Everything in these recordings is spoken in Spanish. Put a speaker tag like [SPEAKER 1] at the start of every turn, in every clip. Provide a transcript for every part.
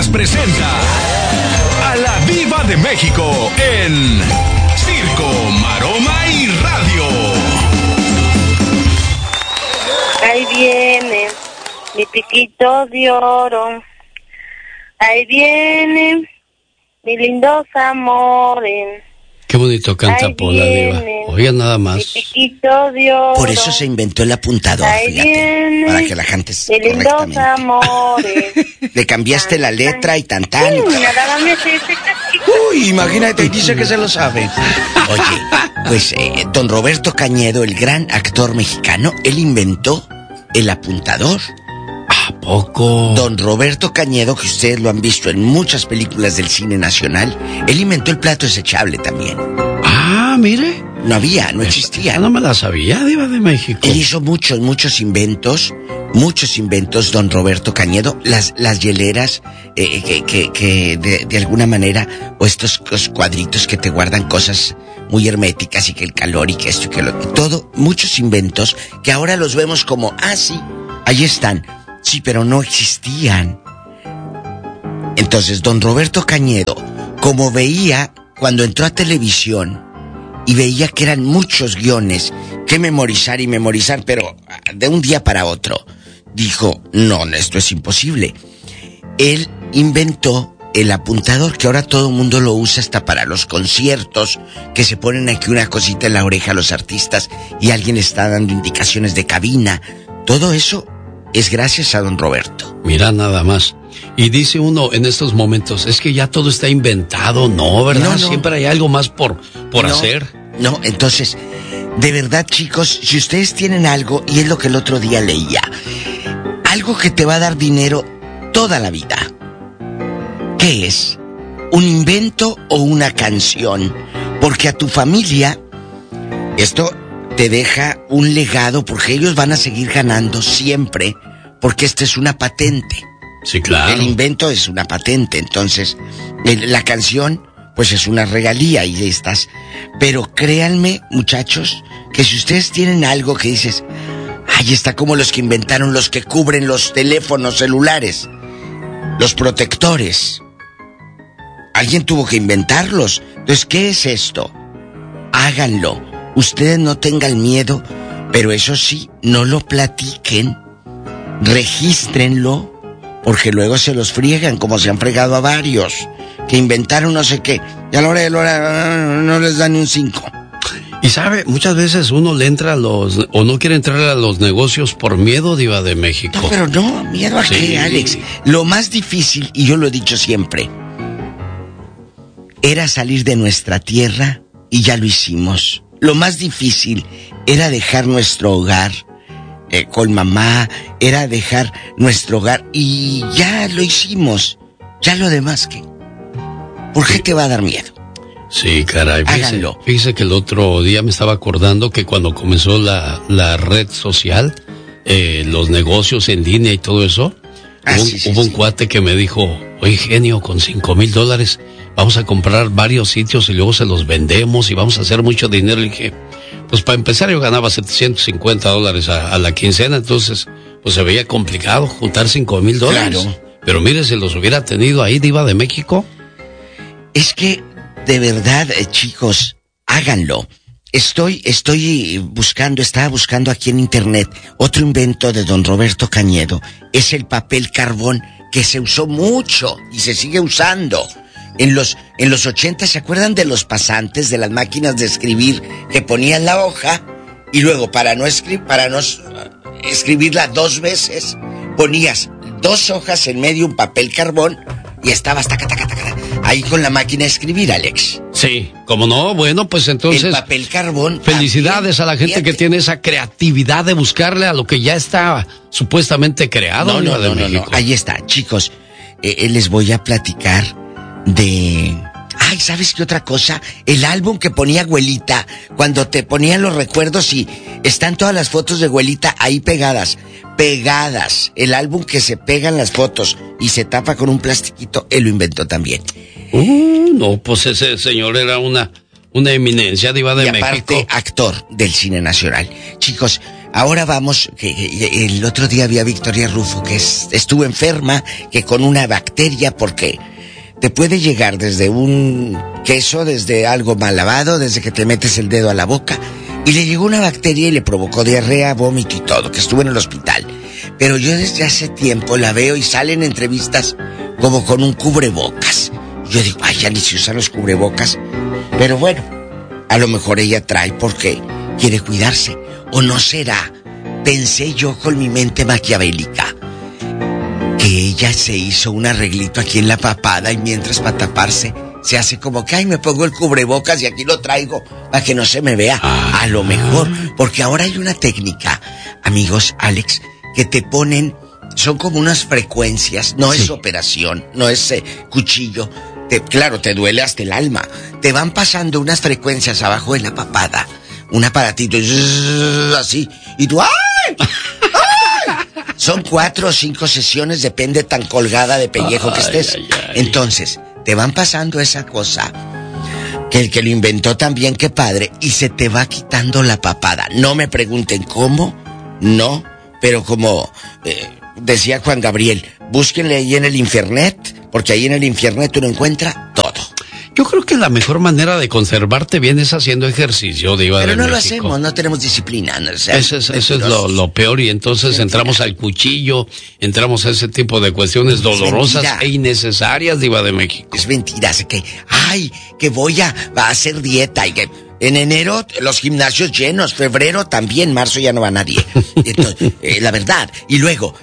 [SPEAKER 1] Noticias presenta a la Diva de México en Circo, Maroma y Radio.
[SPEAKER 2] Ahí viene mi piquito de oro. Ahí viene mi lindos amores.
[SPEAKER 3] Qué bonito canta Pola, Diva. Oiga, nada más.
[SPEAKER 4] Por eso se inventó el apuntador, fíjate, para que la gente se correctamente. Le cambiaste la letra y tan. Uy, imagínate, dice que se lo sabe. Oye, pues don Roberto Cañedo, el gran actor mexicano, él inventó el apuntador.
[SPEAKER 3] ¿A poco?
[SPEAKER 4] Don Roberto Cañedo, que ustedes lo han visto en muchas películas del cine nacional, él inventó el plato desechable también.
[SPEAKER 3] Ah, mire.
[SPEAKER 4] No existía.
[SPEAKER 3] No me la sabía, Diva de México.
[SPEAKER 4] Él hizo muchos inventos, don Roberto Cañedo. Las hieleras, que de alguna manera, o estos cuadritos que te guardan cosas muy herméticas y que el calor y que esto y que lo... Todo, muchos inventos que ahora los vemos como, sí, ahí están. Sí, pero no existían. Entonces, don Roberto Cañedo, como veía cuando entró a televisión y veía que eran muchos guiones que memorizar, pero de un día para otro, dijo, no, esto es imposible. Él inventó el apuntador, que ahora todo el mundo lo usa hasta para los conciertos, que se ponen aquí una cosita en la oreja a los artistas y alguien está dando indicaciones de cabina. Todo eso es gracias a don Roberto.
[SPEAKER 3] Mira nada más. Y dice uno en estos momentos, es que ya todo está inventado, ¿no? ¿Verdad? No. Siempre hay algo más por hacer.
[SPEAKER 4] No, entonces, de verdad, chicos, si ustedes tienen algo, y es lo que el otro día leía, algo que te va a dar dinero toda la vida, ¿qué es? ¿Un invento o una canción? Porque a tu familia, esto te deja un legado, porque ellos van a seguir ganando siempre, porque esta es una patente.
[SPEAKER 3] Sí, claro.
[SPEAKER 4] El invento es una patente, entonces la canción pues es una regalía y estás. Pero créanme, muchachos, que si ustedes tienen algo que dices, ahí está, como los que inventaron los que cubren los teléfonos celulares, los protectores. Alguien tuvo que inventarlos. Entonces, ¿qué es esto? Háganlo. Ustedes no tengan miedo, pero eso sí, no lo platiquen. Regístrenlo, porque luego se los friegan, como se han fregado a varios que inventaron no sé qué, y a la hora de la hora no les dan ni un 5.
[SPEAKER 3] Y sabe, muchas veces uno le entra o no quiere entrar a los negocios por miedo, Diva de México.
[SPEAKER 4] No, pero no, miedo a qué, Alex. Lo más difícil, y yo lo he dicho siempre, era salir de nuestra tierra, y ya lo hicimos. Lo más difícil era dejar nuestro hogar con mamá, era dejar nuestro hogar, y ya lo hicimos. Ya lo demás, ¿qué? ¿Por qué te va a dar miedo?
[SPEAKER 3] Sí, caray.
[SPEAKER 4] Háganlo.
[SPEAKER 3] Fíjese que el otro día me estaba acordando que cuando comenzó la red social, los negocios en línea y todo eso, hubo un cuate que me dijo, oye, genio, con $5,000 vamos a comprar varios sitios y luego se los vendemos y vamos a hacer mucho dinero. Y dije, pues para empezar yo ganaba $750 a la quincena, entonces pues se veía complicado juntar $5,000.
[SPEAKER 4] Claro.
[SPEAKER 3] Pero mire, si los hubiera tenido ahí, Diva de México.
[SPEAKER 4] Es que, de verdad, chicos, háganlo. Estaba buscando aquí en internet otro invento de don Roberto Cañedo. Es el papel carbón, que se usó mucho y se sigue usando. En los 80, ¿se acuerdan de los pasantes, de las máquinas de escribir que ponían la hoja y luego para no escribirla 2 veces, ponías 2 hojas en medio, un papel carbón, y estabas ahí con la máquina de escribir, Alex?
[SPEAKER 3] Sí, ¿cómo no? Bueno, pues entonces...
[SPEAKER 4] El papel carbón...
[SPEAKER 3] Felicidades a la gente que tiene esa creatividad de buscarle a lo que ya está supuestamente creado.
[SPEAKER 4] No. Ahí está, chicos. Les voy a platicar de... Ay, ¿sabes qué otra cosa? El álbum que ponía abuelita, cuando te ponían los recuerdos y están todas las fotos de abuelita ahí pegadas. El álbum que se pegan las fotos y se tapa con un plastiquito, él lo inventó también.
[SPEAKER 3] No, pues ese señor era una eminencia, Diva de México.
[SPEAKER 4] Y aparte, actor del cine nacional. Chicos, ahora vamos, que el otro día vi a Victoria Rufo, que estuvo enferma, que con una bacteria, porque te puede llegar desde un queso, desde algo mal lavado, desde que te metes el dedo a la boca, y le llegó una bacteria y le provocó diarrea, vómito y todo, que estuvo en el hospital. Pero yo desde hace tiempo la veo y sale en entrevistas como con un cubrebocas. Yo digo, ay, ya ni se usan los cubrebocas. Pero bueno, a lo mejor ella trae porque quiere cuidarse. ¿O no será? Pensé yo con mi mente maquiavélica que ella se hizo un arreglito aquí en la papada y mientras para taparse se hace como que, ay, me pongo el cubrebocas y aquí lo traigo para que no se me vea. A lo mejor, porque ahora hay una técnica, amigos, Alex, que te ponen, son como unas frecuencias, no es operación, no es cuchillo. Claro, te duele hasta el alma. Te van pasando unas frecuencias abajo de la papada, un aparatito así, y tú, ¡ay! ¡Ay! Son 4 o 5 sesiones, depende tan colgada de pellejo que estés. Entonces, te van pasando esa cosa, que el que lo inventó también, qué padre, y se te va quitando la papada. No me pregunten cómo, no, pero como decía Juan Gabriel, búsquenle ahí en el Infernet, porque ahí en el Infernet uno encuentra todo.
[SPEAKER 3] Yo creo que la mejor manera de conservarte bien es haciendo ejercicio, Diva de México.
[SPEAKER 4] Pero no lo hacemos, no tenemos disciplina. No, o sea,
[SPEAKER 3] eso es lo peor, y entonces entramos al cuchillo, entramos a ese tipo de cuestiones dolorosas e innecesarias, Diva de México.
[SPEAKER 4] Es mentira, sé que, ay, que voy a hacer dieta y que en enero los gimnasios llenos, febrero también, marzo ya no va nadie. Entonces, la verdad. Y luego,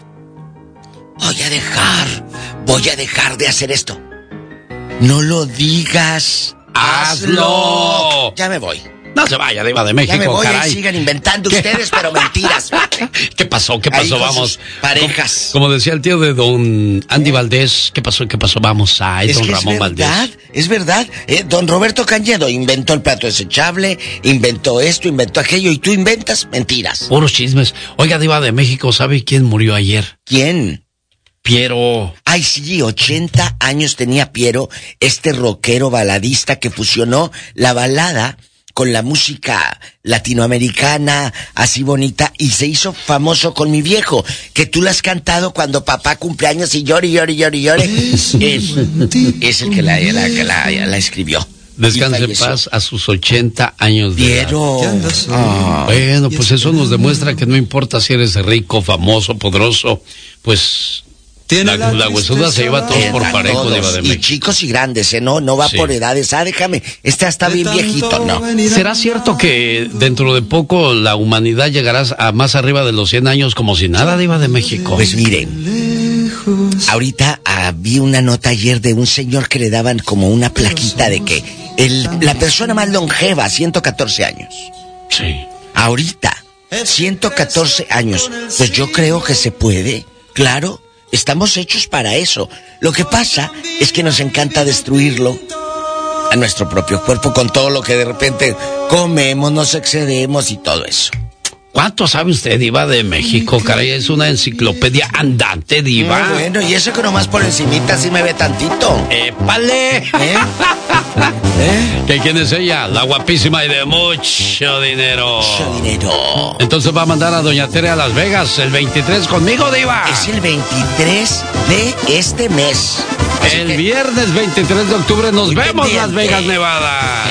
[SPEAKER 4] voy a dejar de hacer esto. No lo digas.
[SPEAKER 3] ¡Hazlo!
[SPEAKER 4] Ya me voy.
[SPEAKER 3] No se vaya, Diva de México,
[SPEAKER 4] ya me voy,
[SPEAKER 3] caray.
[SPEAKER 4] Sigan inventando ustedes, pero mentiras.
[SPEAKER 3] ¿Qué pasó?
[SPEAKER 4] Ahí
[SPEAKER 3] Vamos.
[SPEAKER 4] Parejas.
[SPEAKER 3] Como decía el tío de don Andy Valdés, ¿qué pasó? Vamos a don Ramón Valdés.
[SPEAKER 4] Es verdad. Don Roberto Cañedo inventó el plato desechable, inventó esto, inventó aquello, y tú inventas mentiras.
[SPEAKER 3] Puros chismes. Oiga, Diva de México, ¿sabe quién murió ayer?
[SPEAKER 4] ¿Quién?
[SPEAKER 3] Piero.
[SPEAKER 4] Ay, sí, 80 años tenía Piero, este rockero baladista que fusionó la balada con la música latinoamericana, así bonita, y se hizo famoso con Mi Viejo, que tú la has cantado cuando papá cumpleaños y llore. Es el que la escribió.
[SPEAKER 3] Descanse en paz a sus 80 años de
[SPEAKER 4] Piero.
[SPEAKER 3] edad. Bueno, pues eso nos demuestra que no importa si eres rico, famoso, poderoso, pues la huesuda se lleva a todos por parejo, Diva de México.
[SPEAKER 4] Y chicos y grandes, no va por edades. Déjame, está bien viejito, no.
[SPEAKER 3] ¿Será cierto que dentro de poco la humanidad llegará a más arriba de los 100 años como si nada, Diva de México?
[SPEAKER 4] Pues miren, ahorita vi una nota ayer de un señor que le daban como una plaquita de que la persona más longeva, 114 años.
[SPEAKER 3] Sí.
[SPEAKER 4] Ahorita, 114 años. Pues yo creo que se puede, claro. Estamos hechos para eso. Lo que pasa es que nos encanta destruirlo a nuestro propio cuerpo con todo lo que de repente comemos, nos excedemos y todo eso.
[SPEAKER 3] ¿Cuánto sabe usted, Diva de México? Caray, es una enciclopedia andante, Diva.
[SPEAKER 4] Bueno, y eso que nomás por encimita sí me ve tantito.
[SPEAKER 3] ¡Épale! ¿Que quién es ella? La guapísima y de mucho dinero.
[SPEAKER 4] Mucho dinero.
[SPEAKER 3] Entonces va a mandar a Doña Tere a Las Vegas el 23 conmigo, Diva.
[SPEAKER 4] Es el 23 de este mes.
[SPEAKER 3] El viernes 23 de octubre nos vemos en Las Vegas, Nevada.